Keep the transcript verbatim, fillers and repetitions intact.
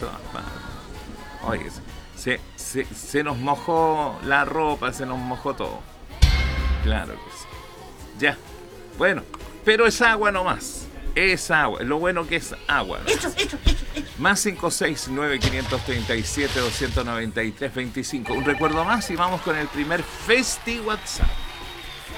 todas partes. Oye, se, se, se nos mojó la ropa, se nos mojó todo. Claro que sí. Ya, bueno, pero es agua nomás. Es agua, lo bueno que es agua, ¿no? Eso, eso, eso, eso. Más cinco seis nueve, cinco tres siete, dos nueve tres, dos cinco. Un recuerdo más y vamos con el primer Festi WhatsApp.